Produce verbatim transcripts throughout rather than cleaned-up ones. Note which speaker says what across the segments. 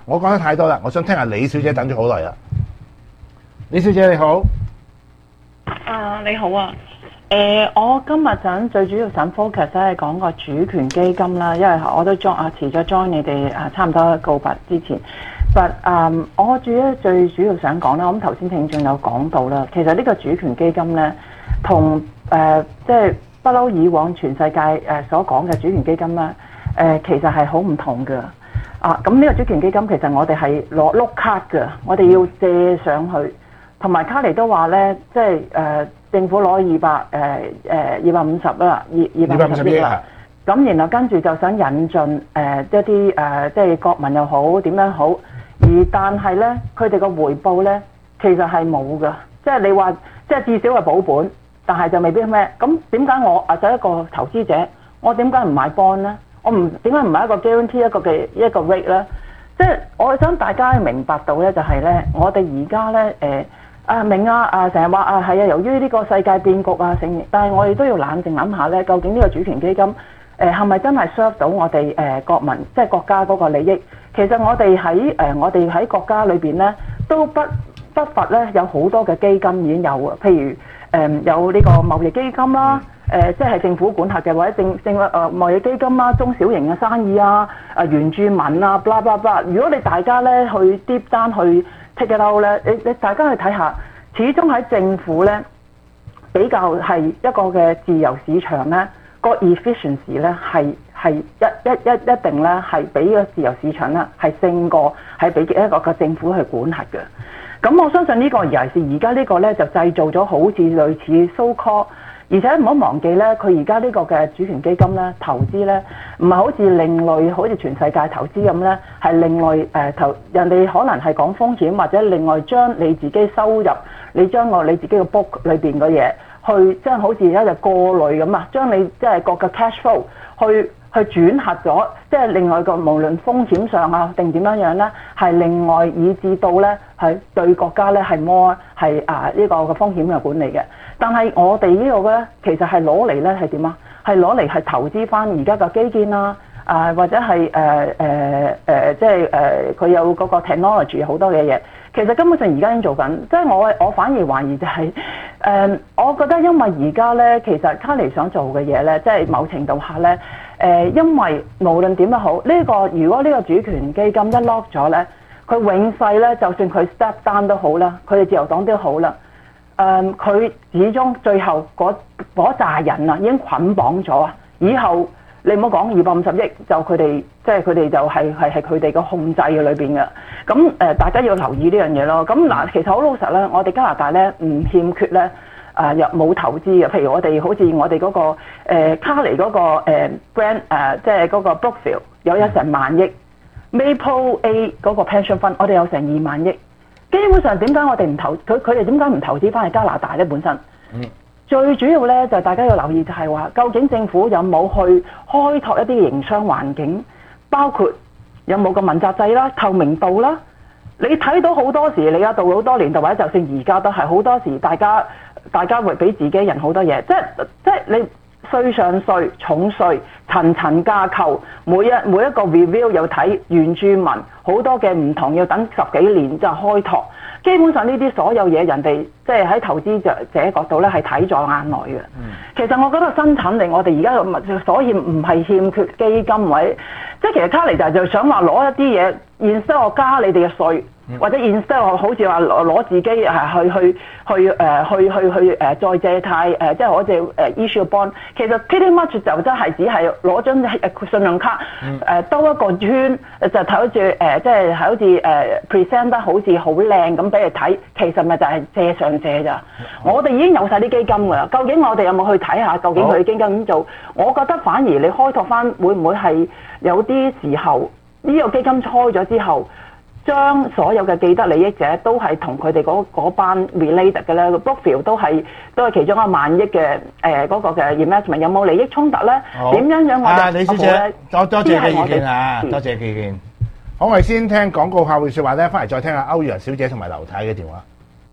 Speaker 1: 我講得太多啦，我想聽下李小姐等咗好耐啦。李小姐你好。
Speaker 2: 啊，你好啊。誒、呃，我今日想最主要想 focus 咧係講個主權基金啦，因為我都 join 啊，遲咗 join 你哋啊，差唔多告白之前。但啊、嗯，我主要最主要想講咧，我諗頭先聽眾有講到啦，其實呢個主權基金咧，同誒即係不嬲以往全世界誒、呃、所講嘅主權基金咧，誒、呃、其實係好唔同嘅。啊，咁呢個主權基金其實我哋係攞碌卡嘅，我哋要借上去，同埋卡尼都話咧，即係誒。呃政府攞二百誒誒二百五十啦，二二百五十億啦。咁然後跟住就想引進誒、呃、一啲誒、呃、即係國民又好點樣好，而但係咧佢哋個回報咧其實係冇㗎，即係你話即係至少係保本，但係就未必咩。咁點解我啊作為一個投資者，我點解唔買 bond 咧？我唔點解唔買一個 guarantee 一個嘅一個 rate 咧？即係我想大家明白到咧，就係咧，我哋而家咧誒。啊明啊！啊成日話啊係啊，由於呢個世界變局啊成，但係我哋都要冷靜諗下咧，究竟呢個主權基金誒係咪真係 serve 到我哋誒、呃、國民即係國家嗰個利益？其實我哋喺誒我哋喺國家裏邊咧，都不不乏咧有好多嘅基金已經有啊，譬如誒、呃、有呢個貿易基金啦，誒、呃、即係政府管轄嘅或者政政誒貿易基金啦，中小型嘅生意啊，啊原住民啊，blah blah blah。如果你大家咧去 deep down去take it out咧，你你大家去睇下，始終喺政府咧比較係一個嘅自由市場咧，個 efficiency 咧係係一一一一定咧係比個自由市場咧係勝過係俾一個嘅政府去管轄嘅。咁我相信呢個尤其是而家呢個咧就製造咗好似類似 so call。而且唔好忘記咧，佢而家呢個嘅主權基金咧，投資咧，唔係好似另類，好似全世界投資咁咧，係另外誒、呃、投人哋可能係講風險，或者另外將你自己收入，你將個你自己嘅 book 裏邊嘅嘢，去即係好似一隻過濾咁啊，將你即係個嘅 cash flow 去去轉合咗，即係另外個無論風險上啊定點樣樣咧，係另外以至到咧係對國家咧係 more 係啊呢個嘅風險嘅管理嘅。但係我哋呢個咧，其實係攞嚟咧係點啊？係攞嚟係投資翻而家嘅基建啦，啊、呃、或者係誒誒誒，即係誒佢有嗰個 technology 好多嘅嘢。其實根本上而家已經做緊，即係我我反而懷疑就係、是、誒、呃，我覺得因為而家咧，其實卡尼想做嘅嘢咧，即係某程度下咧，誒、呃，因為無論點都好，呢、這個如果呢個主權基金一 lock 咗咧，佢永世咧，就算佢 step down 都好啦，佢哋自由黨都好啦。誒、嗯，佢始終最後嗰嗰扎人啊，已經捆綁咗啊！以後你唔好講二百五十億，就佢哋即係佢哋就係係係佢哋個控制嘅裏邊嘅。咁誒、呃，大家要留意呢樣嘢咯。咁嗱，其實好老實咧，我哋加拿大咧唔欠缺咧誒，又、呃、冇投資嘅。譬如我哋好似我哋嗰、那個、呃、卡尼嗰、那個、呃、brand 誒、呃，即係嗰個 Brookfield 有一成萬億、嗯、，Maple A 嗰個 pension fund 我哋有成二萬億。基本上點解我哋唔投佢佢哋點解唔投資翻去加拿大咧？本身、嗯、最主要咧就係、大家要留意就係話，究竟政府有冇去開拓一啲營商環境，包括有冇個問責制啦、透明度啦。你睇到好多時，你而家到好多年度或者就算而家都係好多時，大家大家會俾自己人好多嘢，即係即係你稅上稅、重稅、層層架構，每一每一個 review 又睇原住民好多嘅唔同，要等十幾年就開拓。基本上呢啲所有嘢，人哋即係喺投資者者角度咧係睇在眼內嘅。嗯、其實我覺得生產力我哋而家所以唔係欠缺基金位，即係其實卡尼就就想話攞一啲嘢 instead 我加你哋嘅稅。或者 instead 我好似話攞自己係去去去誒、呃、去去去誒、呃、再借貸誒、呃，即係好似誒 issue bond， 其實 pretty much 就真係只係攞張信用卡誒兜、呃、一個圈，就睇好似誒即係好似誒 present 得好似好靚咁俾你睇，其實咪就係借上借咋。嗯、我哋已經有晒啲基金㗎啦，究竟我哋有冇去睇下究竟佢基金點做？我覺得反而你開拓翻會唔會係有啲時候呢、呢個基金開咗之後，將所有嘅既得利益者都係同佢哋嗰班 related 嘅咧 ，Brookfield 都係都係其中一萬億嘅誒嗰個嘅 investment， 有冇利益衝突咧？點樣樣我哋
Speaker 1: 李小姐，多多謝你意見啊，多謝意見。好，我哋先聽廣告客戶説話咧，翻嚟再聽下歐陽小姐同埋劉太嘅電話。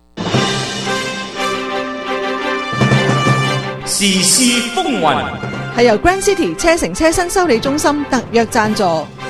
Speaker 3: 時事風雲
Speaker 4: 係由 Grand City 車城車身修理中心特約贊助。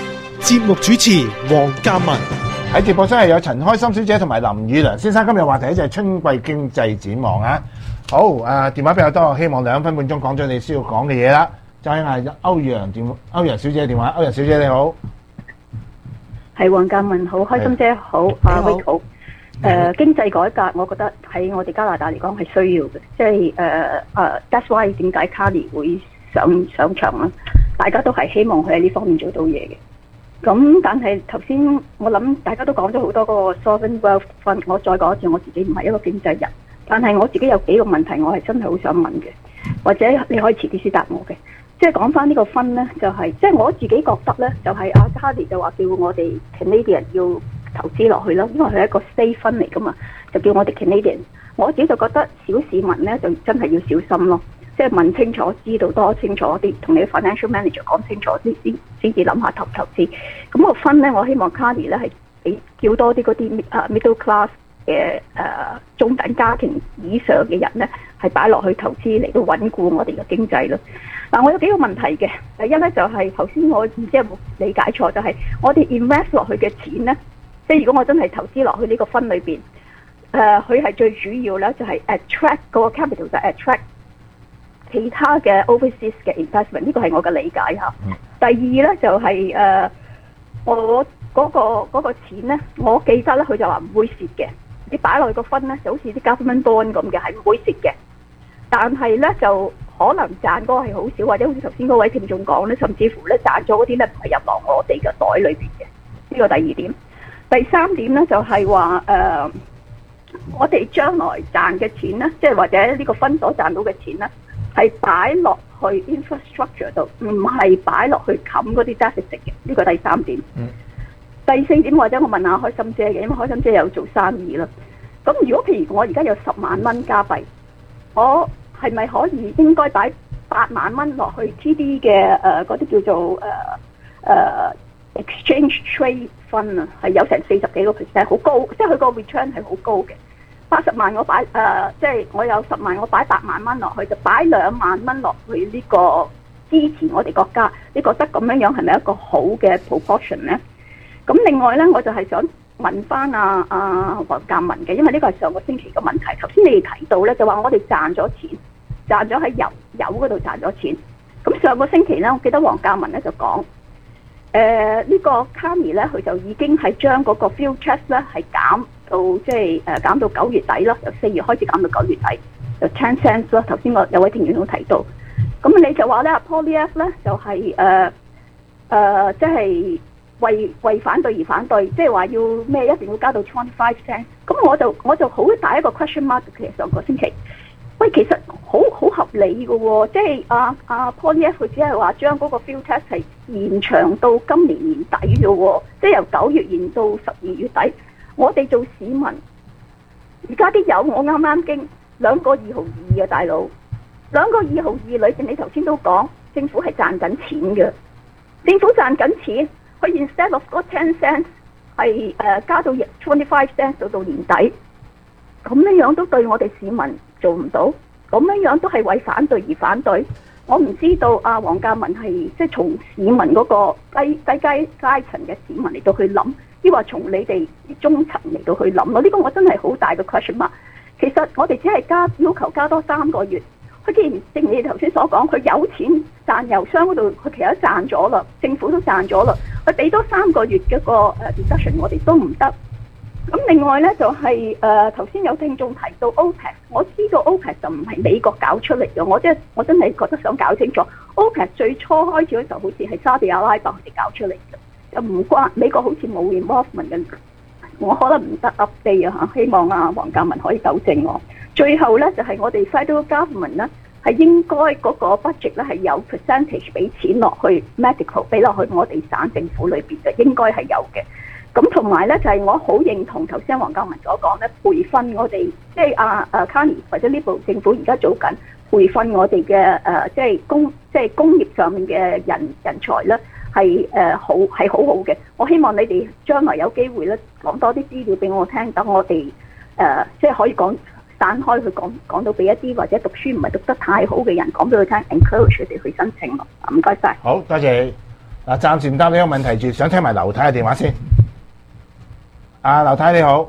Speaker 3: 節目主持黃鑑文。
Speaker 1: 喺直播室係有陳開心小姐同埋林宇良先生。今日話題就係春季經濟展望啊。好，誒、呃、電話比較多，希望兩分半鐘講咗你需要講嘅嘢啦。就係嗌歐陽電歐陽小姐嘅電話。歐陽小姐你好，
Speaker 4: 係黃鑑文好，開心姐好，阿 Vic 好。誒、呃、經濟改革，我覺得喺我哋加拿大嚟講係需要嘅，即係誒誒 that's why 點解 Carney 會上上場啦？大家都係希望佢喺呢方面做到嘢嘅。咁但係頭先我諗大家都講咗好多個 sovereign wealth fund，我再講一次，我自己唔係一個經濟人，但係我自己有幾個問題，我係真係好想問嘅，或者你可以遲啲先答我嘅。即係講翻呢個分呢，就係即係我自己覺得呢，就係阿 Carney 就話叫我哋 Canadian 要投資落去啦，因為佢係一個 state 分嚟噶嘛，就叫我哋 Canadian。我自己就覺得小市民呢，就真係要小心咯，即係問清楚，知道多清楚啲，同你嘅 financial manager 講清楚先先先至諗下投唔投資。咁個分呢，我希望 Carney 呢係俾叫多啲嗰啲啊 middle class 嘅誒、呃、中等家庭以上嘅人呢，係擺落去投資嚟到穩固我哋嘅經濟咯。嗱，我有幾個問題嘅。第一呢，就係頭先我唔知有冇理解錯，就係、是、我哋 invest 落去嘅錢呢。即係如果我真係投資落去呢個分裏邊，誒佢係最主要咧就係 attract 嗰個 capital 就 attract 其他嘅 overseas 嘅 investment， 呢個係我嘅理解嚇。第二咧就係、是、誒、呃、我嗰、那個嗰、那個錢咧，我記得咧佢就話唔會蝕嘅，你擺落去個分咧就好似啲 government bond 咁嘅，係唔會蝕嘅。但係咧就可能賺嗰個係好少，或者好似頭先嗰位聽眾講咧，甚至乎咧賺咗嗰啲咧唔係入落我哋嘅袋裏邊嘅。呢、這個第二點。第三點咧就係話誒，我哋將來賺嘅錢咧，即係或者呢個分所賺到嘅錢咧，係擺落去 infrastructure 度，唔係擺落去冚嗰啲 deficit 嘅。呢個第三點。嗯、第四點或者我問下開心姐嘅，因為開心姐有做生意啦。咁如果譬如我而家有十萬蚊加幣，我係咪可以應該擺八萬蚊落去 T D 嘅誒嗰啲叫做誒誒？呃呃 exchange trade fund 啊，係有成四十幾個 percent， 好高，即係佢個 return 係好高嘅。八十萬我擺誒、呃，即係我有十萬，我擺八萬蚊落去，就擺兩萬蚊落去呢個支持我哋國家。你覺得咁樣樣係咪一個好嘅 proportion 咧？咁另外咧，我就係想問翻阿阿黃鑑文嘅，因為呢個係上個星期嘅問題。頭先你哋提到咧，就話我哋賺咗錢，賺咗喺油油嗰度賺咗錢。咁上個星期咧，我記得黃鑑文咧就講。誒、呃這個、呢個 Carney 咧，佢就已經係將嗰個 fuel tax 咧係減到即係誒減到九月底啦，由四月開始減到九月底，就 ten cents 啦。頭先我有位聽員都提到，咁你就話咧 Poilievre 咧就係誒誒即係為為反對而反對，即係話要咩一定要加到 twenty five cents。咁我就我就好大一個 question mark 其實上個星期。喂，其實好好合理嘅喎、哦，即係阿阿 Poilievre 佢只係話將嗰個 fuel tax 係延長到今年年底嘅喎、哦，即係由九月延到十二月底。我哋做市民，而家啲油我啱啱經兩個二毫二啊，大佬，兩個二毫二裏邊，你頭先都講政府係賺緊錢嘅，政府賺緊錢，佢 instead of 嗰 ten cents 係誒加到 twenty five cents 到到年底，咁樣樣都對我哋市民做唔到，咁樣樣都係為反對而反對。我唔知道阿黃鑑文係即係從市民嗰個低低階階層嘅市民嚟到去諗，抑或從你哋啲中層嚟到去諗咯？呢個我真係好大嘅 question mark。其實我哋只係加要求加多三個月。佢既然正如你頭先所講，佢有錢賺油商嗰度，佢其實都賺咗啦，政府都賺咗啦，佢俾多三個月嘅個誒 deduction，我哋都唔得。咁另外咧就係誒頭先有聽眾提到 OPEC， 我知道 OPEC 就唔係美國搞出嚟嘅，我即係我真係覺得想搞清楚 OPEC 最初開始嘅時候好似係沙地阿拉伯佢哋搞出嚟嘅，就唔關美國好似冇 involvement 嘅，我可能唔得 update 啊嚇，希望啊黃鑑文可以糾正我。最後咧就係、是、我哋 federal government 咧係應該嗰個 budget 咧係有 percentage 俾錢落去 medical 俾落去我哋省政府裏邊嘅，應該係有嘅。咁同埋咧就係、是、我好認同頭先黃鑑文所講咧，培訓我哋即係啊啊 Carney 或者呢部政府而家做緊培訓我哋嘅誒即係工即係工業上面嘅人人才咧係誒好係好好嘅。我希望你哋將來有機會咧講多啲資料俾我聽，等我哋誒即係可以講散開去講講到俾一啲或者讀書唔係讀得太好嘅人講俾佢聽 ，encourage 佢哋去申請咯。唔該晒。
Speaker 1: 好多謝。 嗱，暫時唔答你個問題住，想聽埋劉太嘅電話先。啊，劉太你好。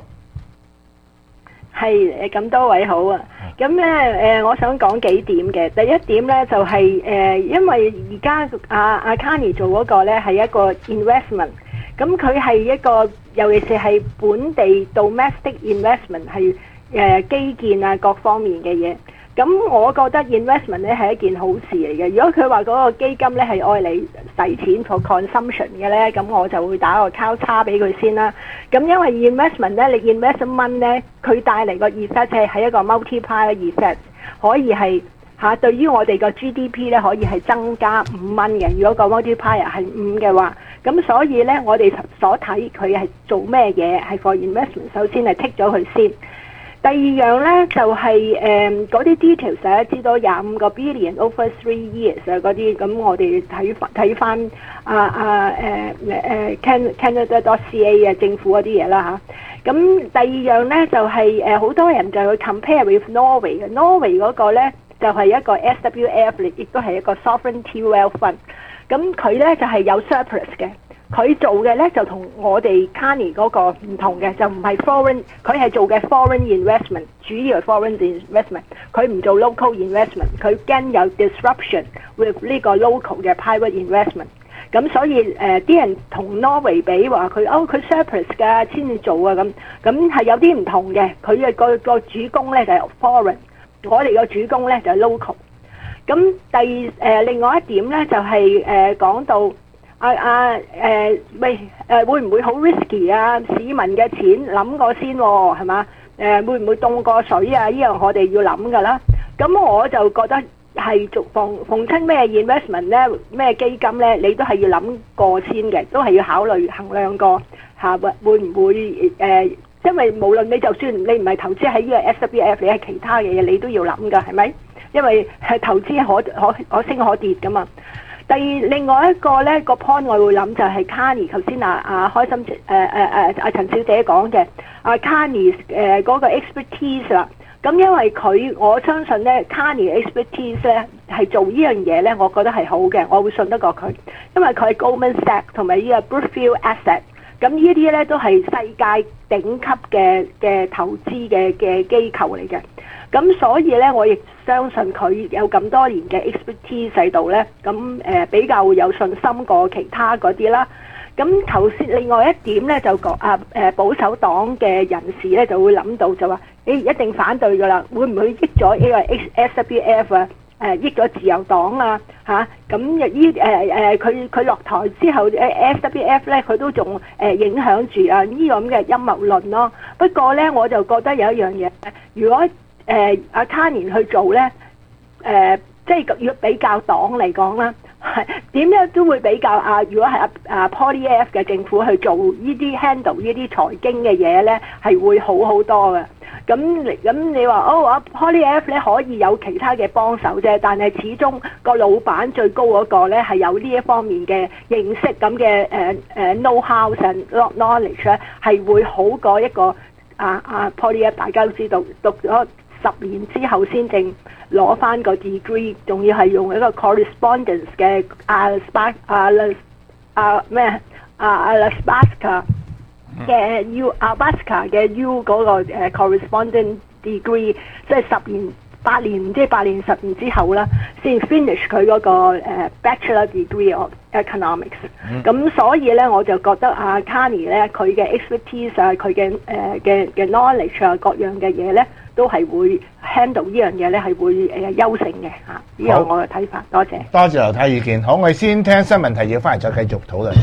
Speaker 5: 係誒，咁多位好啊！咁咧誒，我想講幾點嘅。第一點咧就係、是、誒、呃，因為而家阿阿 Carney 做嗰個咧係一個 investment，咁佢係一個，尤其是係本地 domestic investment 係誒、呃、基建啊各方面嘅嘢。咁我覺得 investment 咧係一件好事嚟嘅。如果佢話嗰個基金咧係愛嚟使錢 for consumption 嘅咧，咁我就會打個交叉俾佢先啦。咁因為 investment 咧，你 invest 一蚊咧，佢帶嚟個 effect 係係一個 multiplier effect，可以係嚇、啊、對於我哋個 G D P 咧可以係增加五蚊嘅。如果個 multiplier 係五嘅話，咁所以咧我哋所睇佢係做咩嘢係 for investment，首先係剔咗佢先。第二樣咧就係誒嗰啲 details 大家知道廿五個 billion over three years 啊嗰啲，咁我哋睇睇翻啊啊誒誒 Can Canada dot C A 啊政府嗰啲嘢啦嚇。咁第二樣咧就係誒好多人就去 compare with Norway 嘅 Norway 嗰個咧就係、是、一個 S W F 亦都係一個 sovereignty wealth fund。咁佢咧就係、是、有 surplus 嘅。佢做嘅咧就同我哋 Carney 嗰個唔同嘅，就唔係 foreign，佢係做嘅 foreign investment， 主要係 foreign investment， 佢唔做 local investment， 佢驚有 disruption with 呢個 local 嘅 private investment。咁所以誒啲、呃、人同 Norway 比話佢哦佢 surplus 㗎先至做啊咁，咁係有啲唔同嘅，佢嘅個個主攻咧就係 foreign， 我哋個主攻咧就係 local。咁第誒、呃、另外一點咧就係誒講到。啊啊誒喂誒、呃、會唔會好 risky 啊？市民嘅錢諗過先喎，係嘛？誒、呃、會唔會凍過水啊？呢樣我哋要諗㗎啦。咁我就覺得係做逢逢親咩 investment 咧，咩基金咧，你都係要諗過先嘅，都係要考慮衡量過嚇會會唔會誒、呃？因為無論你就算你唔係投資喺呢個 S W F， 你係其他嘅嘢，你都要諗㗎，係咪？因為係投資可可可升可跌㗎嘛。第二另外一個咧個 point 我會諗就係 Carney 頭先啊啊開心誒誒誒阿陳小姐講嘅啊 Carney 誒嗰個 expertise 啦，咁因為佢我相信咧 Carney expertise 咧係做呢樣嘢咧，我覺得係好嘅，我會信得過佢，因為佢係 Goldman Sachs 同埋呢個 Brookfield Asset， 咁呢啲咧都係世界頂級嘅嘅投資嘅嘅機構嚟嘅。咁所以咧，我亦相信佢有咁多年嘅 expertise 喺度咧，咁誒、呃、比較會有信心過其他嗰啲啦。咁頭先另外一點咧，就講啊誒保守黨嘅人士咧就會諗到就話，誒、欸、一定反對㗎啦，會唔會益咗呢個 S W F 啊？誒益咗自由黨啊嚇？咁依誒誒佢佢落台之後，誒 S W F 咧佢都仲誒影響住啊呢個咁嘅陰謀論咯。不過咧，我就覺得有一樣嘢，如果誒阿 Carney 去做咧，誒、呃、即係要比較黨嚟講啦，點樣都會比較啊。如果係阿阿 Poilievre 嘅政府去做呢啲 handle 呢啲財經嘅嘢咧，係會好好多嘅。咁咁你話哦，阿 Poilievre 咧可以有其他嘅幫手啫，但係始終個老闆最高嗰個咧係有呢一方面嘅認識咁嘅誒誒 know-how and knowledge 咧，係會好過一個啊啊 Poilievre 大家都知道讀咗十年之後先正攞翻個 degree， 仲要係用一個 correspondence 嘅阿 Spark 阿阿咩阿阿 Spark 嘅 U 阿 Basca 嘅 U 嗰個誒 correspondence degree， 即係十年八年唔知八年十年之後啦，先 finish 佢嗰個誒 bachelor degree of economics。咁、嗯、所以咧，我就覺得阿 Carney 咧，佢嘅 expertise 啊，佢嘅誒嘅嘅 knowledge 啊，各樣嘅嘢咧，都係會 handle 呢樣嘢咧，係會誒優勝嘅嚇。呢個我嘅睇法，多謝。
Speaker 1: 多謝劉太意見。好，我哋先聽新聞提要，翻嚟再繼續討論。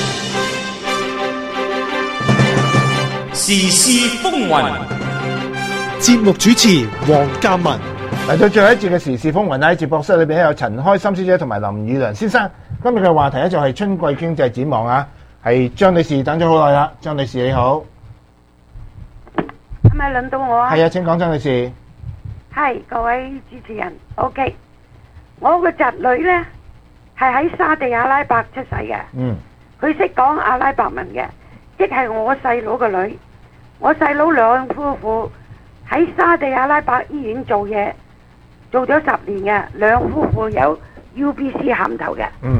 Speaker 3: 時事風雲，節目主持黃嘉文。
Speaker 1: 嚟到最後一節嘅時事風雲喺節目室裏邊有陳開心小姐同埋林宇良先生。今日嘅話題咧就係春季經濟展望啊，係張女士等咗好耐啦。張女士你好，
Speaker 6: 係咪輪到我啊？
Speaker 1: 係啊，請講，張女士。
Speaker 6: 係各位主持人 ，OK。我個侄女呢係喺沙地阿拉伯出世嘅，
Speaker 1: 嗯，
Speaker 6: 佢識講阿拉伯文嘅，即係我細佬個女。我細佬兩夫婦喺沙地阿拉伯醫院做嘢，做咗十年嘅，兩夫婦有 U B C 銜頭嘅。
Speaker 1: 嗯。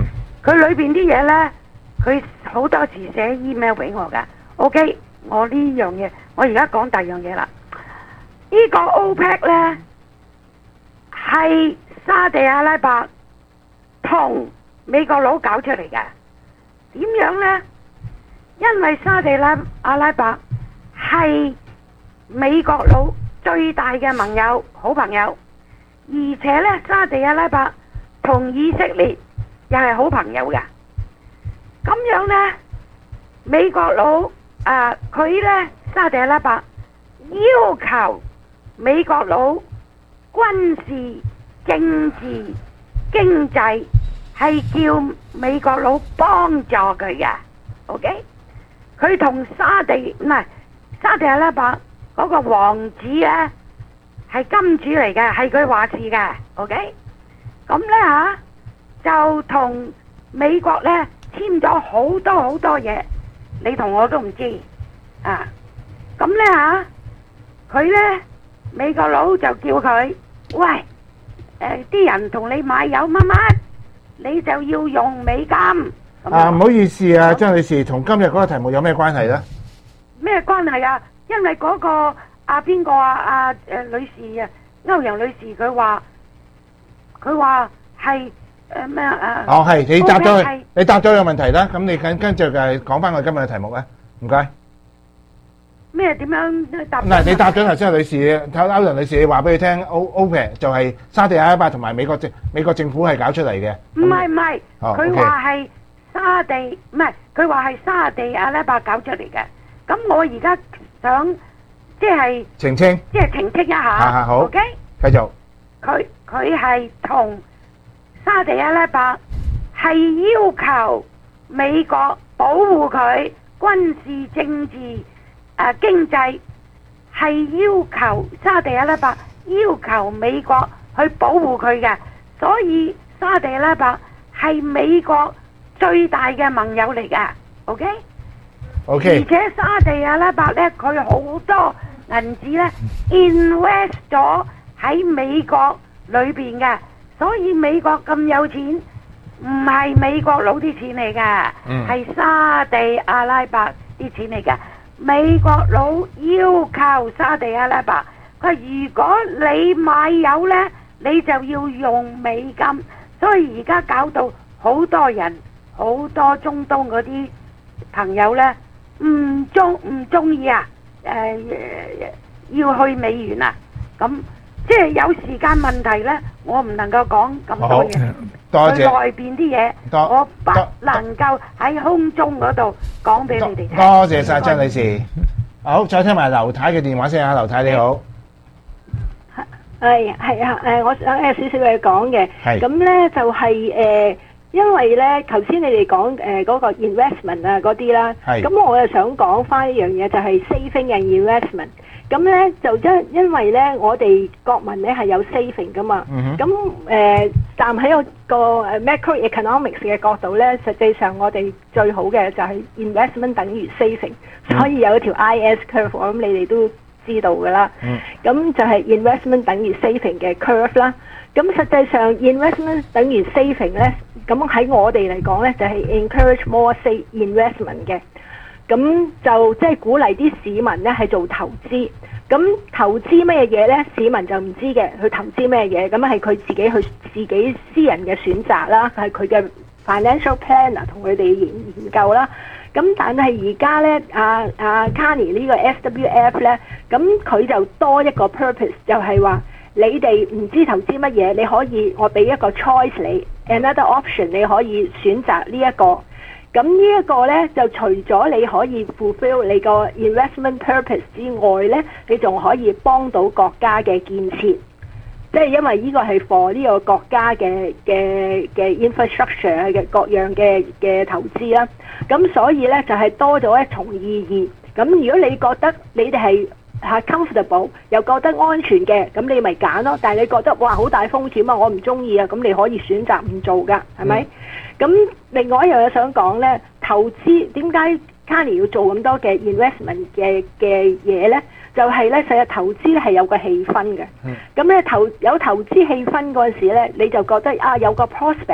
Speaker 6: 佢裏邊啲嘢呢，佢好多時寫 email 俾我㗎。OK，我呢樣嘢，我而家講第二樣嘢啦。呢個 OPEC 呢，係沙地阿拉伯同美國佬搞出嚟嘅。點樣呢？因為沙地阿拉伯係美國佬最大嘅盟友、好朋友，而且呢，沙地阿拉伯同以色列又係好朋友嘅。咁樣呢，美國佬啊，佢呢，沙地阿拉伯要求美國佬軍事、政治、經濟係叫美國佬幫助佢嘅。OK，佢同沙地唔係沙地阿拉伯嗰個王子呢，係金主嚟嘅，係佢話事嘅。OK，咁呢吓就同美國呢簽咗好多好多嘢，你同我都唔知啊。咁呢吓佢呢美國佬就叫佢，喂，誒啲人同你買油乜乜，你就要用美金。
Speaker 1: 啊，唔好意思啊，張女士，同今日嗰個題目有咩關係呢？
Speaker 6: 咩關係啊？因為嗰個阿邊個啊阿誒女士啊，歐陽女士佢話佢話係誒咩啊？
Speaker 1: 哦，係你答咗佢，
Speaker 6: 係
Speaker 1: 你答咗個問題啦。咁你跟跟住就係講翻我今日嘅題目咧。唔該。
Speaker 6: 咩點樣答？
Speaker 1: 嗱，你答咗頭先個女士，睇歐陽女士，你話俾佢聽，O OPEC就係沙地阿拉伯同埋美國政美國政府係搞出嚟嘅。
Speaker 6: 唔係唔係，
Speaker 1: 哦
Speaker 6: 佢
Speaker 1: OK
Speaker 6: 話係沙地，唔係佢話係沙地阿拉伯搞出嚟嘅。咁我而家想即係
Speaker 1: 澄清，
Speaker 6: 即係澄清一下。
Speaker 1: 啊啊好
Speaker 6: OK，
Speaker 1: 繼續。
Speaker 6: 佢佢係同沙地阿拉伯係要求美國保護佢軍事、政治、誒、呃、經濟，係要求沙地阿拉伯要求美國去保護佢嘅，所以沙地阿拉伯係美國最大嘅盟友嚟㗎。OK，
Speaker 1: OK，
Speaker 6: 而且沙地阿拉伯呢，佢好多銀紙呢 invest 咗喺美國裏邊嘅，所以美國咁有錢，唔係美國佬啲錢嚟㗎，係、嗯、沙地阿拉伯啲錢嚟㗎。美國佬要求沙地阿拉伯，佢話如果你買油呢，你就要用美金，所以而家搞到好多人，好多中東嗰啲朋友呢，唔中唔中意啊！誒、呃，要去美元啊！咁即係有時間問題呢，我唔能夠講咁多嘢。
Speaker 1: 多謝。
Speaker 6: 佢內邊啲嘢，我不能夠喺空中嗰度講俾你哋聽。
Speaker 1: 多謝晒張女士。好，再聽埋劉太嘅電話先啊，劉太你好。
Speaker 5: 係係啊，誒，我想有少少嘢講嘅。
Speaker 1: 係。
Speaker 5: 咁咧就係誒。因為咧，頭先你哋講誒嗰個 investment 啊嗰啲啦，咁我又想講翻一樣嘢，就係 saving and investment。咁咧就因因為咧，我哋國民咧係有 saving 噶嘛，咁誒、嗯呃、站喺個個 macroeconomics 嘅角度咧，實際上我哋最好嘅就係 investment 等於 saving，、嗯、所以有一條 I S curve， 我諗你哋都知道噶啦。咁、嗯、就係 investment 等於 saving 嘅 curve 啦。咁實際上 investment 等於 saving 咧。咁喺我哋嚟講呢，就係、是、encourage more say investment 嘅，咁就即係鼓勵啲市民呢係做投資。咁投資咩嘢呢？市民就唔知嘅，去投資咩嘢？咁係佢自己去自己私人嘅選擇啦，係佢嘅 financial planner 同佢哋研研究啦。咁但係而家呢，阿阿 Carney 呢個 S W F 呢，咁佢就多一個 purpose， 就係話你哋唔知投資乜嘢，你可以我俾一個 choice 你。Another option 你可以選擇呢一個，咁呢一個呢，就除咗你可以 fulfill 你個 investment purpose 之外呢，你仲可以幫到國家嘅建設，即係因為呢個係 for 呢個國家嘅嘅嘅 infrastructure 嘅各樣嘅嘅投資啦，咁所以呢，就係多咗一重意義。咁如果你覺得你哋係係 comfortable 又覺得安全嘅，咁你咪揀咯。但係你覺得哇好大風險啊，我唔中意啊，咁你可以選擇唔做噶，係咪？咁、嗯、另外一樣嘢想講呢，投資點解 Carney 要做咁多嘅 investment 嘅嘅嘢呢？就係、是、呢，成日投資咧係有個氣氛嘅。咁、嗯、咧投有投資氣氛嗰陣時咧，你就覺得啊有個 prospect，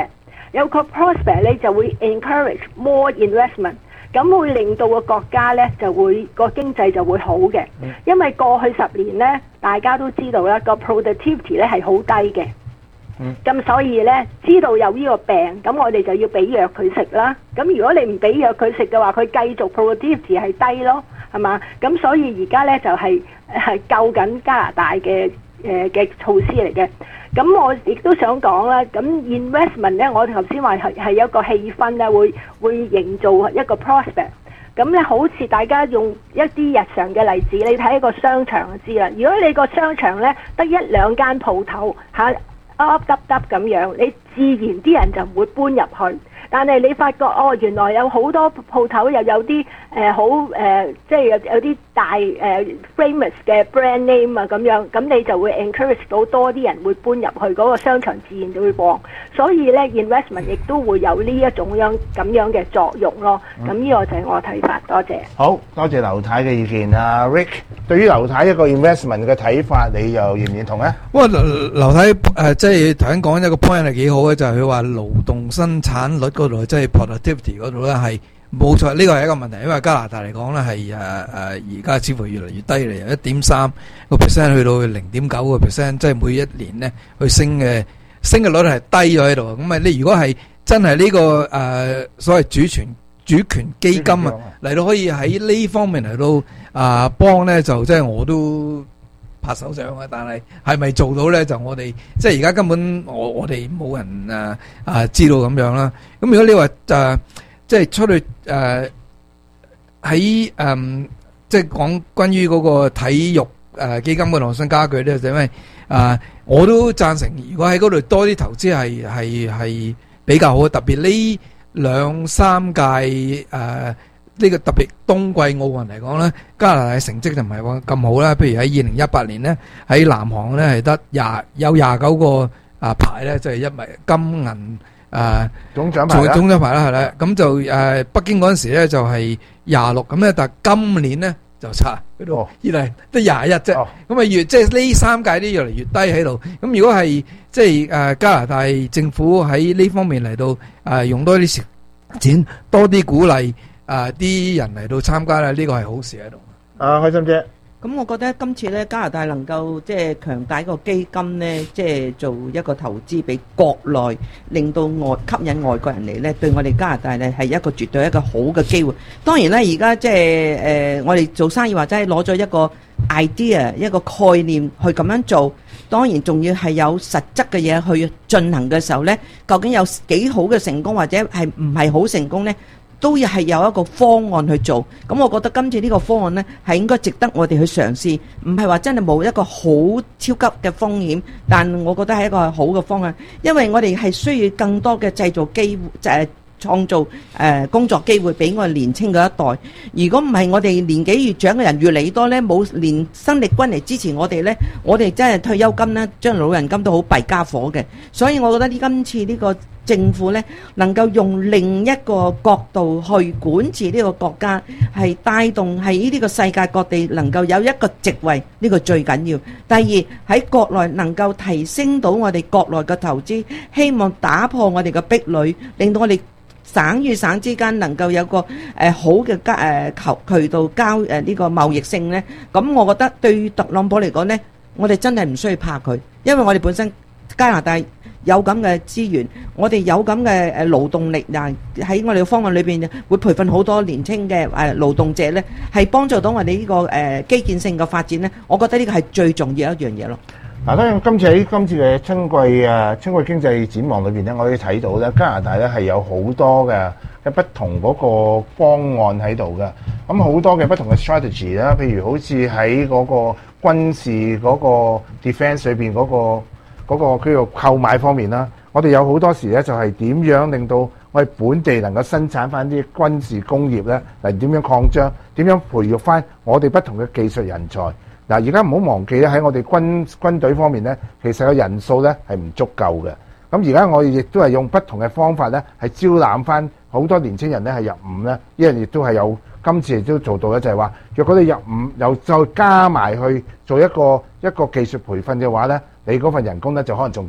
Speaker 5: 有個 prospect 你就會 encourage more investment。咁會令到個國家呢就會個經濟就會好嘅，因為過去十年呢，大家都知道啦，個 productivity 咧係好低嘅。咁所以呢，知道有呢個病，咁我哋就要俾藥佢食啦。咁如果你唔俾藥佢食嘅話，佢繼續 productivity 係低咯，係嘛？咁所以而家呢，就係係救緊加拿大嘅誒嘅措施嚟嘅。咁我亦都想講啦，咁 investment 咧，我頭先話係係一個氣氛咧，會會營造一個 prospect。咁咧，好似大家用一啲日常嘅例子，你睇一個商場就知啦。如果你個商場咧得一兩間鋪頭嚇，凹凹凸凸咁樣，你自然啲人就唔會搬入去。但係你發覺哦，原來有好多鋪頭又有啲誒好誒，即係有有啲大誒、呃、famous 嘅 brand name 啊咁樣，咁你就會 encourage 到多啲人會搬入去，嗰、那個商場自然就會旺。所以咧 investment 亦都會有呢一種樣咁樣嘅作用咯。咁呢、嗯、個就係我睇法。多謝。
Speaker 1: 好多謝劉太嘅意見啊 ，Rick， 對於劉太一個 investment 嘅睇法，你又認唔認同咧？
Speaker 7: 哇，劉劉太誒，即係頭先講一個 point 係幾好嘅，就係佢話勞動生產率嗰度，即係 productivity 嗰度咧係冇錯，呢個係一個問題，因為加拿大嚟講咧係誒誒而家似乎越嚟越低嚟，由一點三個 percent 去到零點九個 percent， 即係每一年咧去升嘅升嘅率係低咗喺度。咁啊，你如果係真係呢個誒所謂主權主權基金啊嚟到可以喺呢方面嚟到啊幫咧，就即係我都拍手掌啊！但係係咪做到咧？就我哋即係而家根本我我哋冇人啊啊知道咁樣啦。咁如果你話誒即係出去誒喺誒即係講關於嗰個體育誒基金嘅創新家具咧，就因為啊我都贊成，如果喺嗰度多啲投資係係係比較好，特別呢兩三屆誒。呢個特別冬季奧運嚟講咧，加拿大嘅成績就唔係話咁好啦。譬如喺二零一八年咧，喺南韓咧係得廿有廿九個啊牌咧，就係、是、因為金銀誒
Speaker 1: 總獎牌啦，
Speaker 7: 總獎牌啦係啦。咁就誒、呃、北京嗰陣時咧就係廿六咁咧，但係今年咧就差嗰度，二嚟得廿一啫。咁啊、哦、越即係呢三屆啲越嚟越低喺度。咁如果係即係誒加拿大政府喺呢方面嚟到誒、呃、用多啲錢，多啲鼓勵。啊！啲人嚟到參加咧，呢個係好事喺度。
Speaker 1: 啊，開心姐，
Speaker 8: 咁我覺得今次咧加拿大能夠即係強大個基金咧，即係做一個投資俾國內，令到外吸引外國人嚟咧，對我哋加拿大咧係一個絕對一個好嘅機會。當然咧，而家即係誒我哋做生意或者係攞咗一個 idea 一個概念去咁樣做，當然仲要係有實質嘅嘢去進行嘅時候咧，究竟有幾好嘅成功或者係唔係好成功咧？都要係有一個方案去做，咁我覺得今次呢個方案呢係應該值得我哋去嘗試，唔係話真係冇一個好超級嘅風險，但我覺得係一個好嘅方案，因為我哋係需要更多嘅製造機會，就係創造誒工作機會俾我哋年青嘅一代。如果唔係我哋年紀越長嘅人越嚟越多呢，冇連生力軍嚟支持我哋呢，我哋真係退休金呢，將老人金都好弊家伙嘅。所以我覺得呢今次呢個政府呢能夠用另一個角度去管治呢個國家，係帶動喺呢個世界各地能夠有一個席位，呢個最緊要。第二喺國內能夠提升到我哋國內嘅投資，希望打破我哋嘅壁壘，令到我哋省與省之間能夠有個誒好嘅交誒求渠道交誒呢個貿易性呢。咁我覺得對於特朗普嚟講呢，我哋真係唔需要怕佢，因為我哋本身加拿大有咁嘅資源，我哋有咁嘅誒勞動力，嗱喺我哋嘅方案裏邊會培訓好多年青嘅誒勞動者咧，係幫助到我哋呢個誒基建性嘅發展咧。我覺得呢個係最重要一樣嘢咯。
Speaker 1: 嗱，當然今次喺今次嘅春季誒春季經濟展望裏邊咧，我哋睇到咧加拿大咧係有好多嘅嘅不同嗰個方案喺度嘅，咁好多嘅不同嘅 strategy 啦，譬如好似喺嗰個軍事嗰個 defence 裏邊嗰個。嗰個叫做購買方面啦，我哋有好多時咧就係點樣令到我哋本地能夠生產翻啲軍事工業咧，嚟點樣擴張，點樣培育翻我哋不同嘅技術人才。嗱，而家唔好忘記咧喺我哋軍軍隊方面咧，其實個人數咧係唔足夠嘅。咁而家我哋亦都係用不同嘅方法咧，係招攬翻好多年青人咧係入伍咧，呢樣亦都係有今次亦都做到咧，就係話若果你入伍又再加埋去做一個一個技術培訓嘅話咧。你嗰份人工咧就可能仲加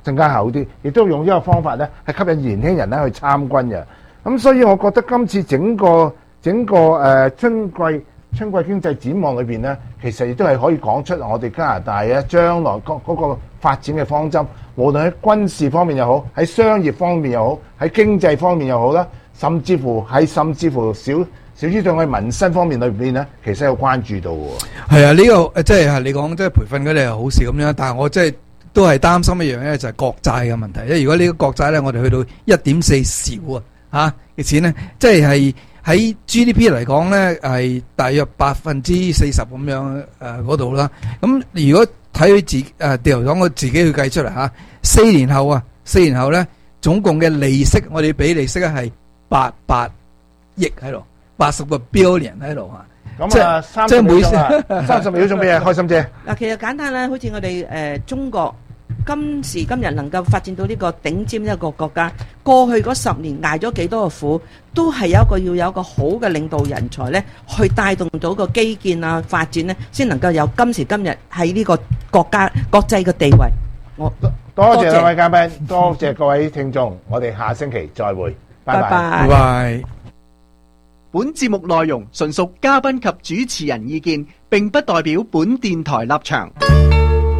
Speaker 1: 更加好啲，亦都用呢個方法咧係吸引年輕人咧去參軍嘅。咁所以我覺得今次整個整個誒、呃、春季春季經濟展望裏邊咧，其實亦都係可以講出我哋加拿大嘅將來嗰嗰個發展嘅方針，無論喺軍事方面又好，喺商業方面又好，喺經濟方面又好啦，甚至乎喺甚至乎小小豬對我哋民生方面裏邊咧，其實有關注到喎。
Speaker 7: 係啊，呢、這個即係你講即係培訓嗰啲係好事咁樣，但係我即係都係擔心一樣咧，就係國債嘅問題。因為如果呢個國債咧，我哋去到一點四兆啊嚇嘅錢咧，即係係喺 G D P 嚟講咧係大約百分之四十咁樣誒嗰度啦。咁如果睇佢自誒掉頭黨我自己去計出嚟嚇，四年後啊，四年後咧總共嘅利息，我哋俾利息咧係八百億喺度。八十個 billion 喺度啊！
Speaker 1: 咁啊，三十秒鐘啊，三十秒鐘俾啊，開心姐。
Speaker 8: 嗱，其實簡單啦，好似我哋誒中國今時今日能夠發展到呢個頂尖一個國家，過去嗰十年捱咗幾多個苦，都係有一個要有一個好嘅領導人才咧，去帶動到個基建啊發展咧，先能夠有今時今日喺呢個國家國際嘅地位。我
Speaker 1: 多謝兩位嘉賓，多謝各位聽眾，我哋下星期再會，拜拜，
Speaker 7: 拜拜。
Speaker 3: 本節目內容純屬嘉賓及主持人意見，並不代表本電台立場。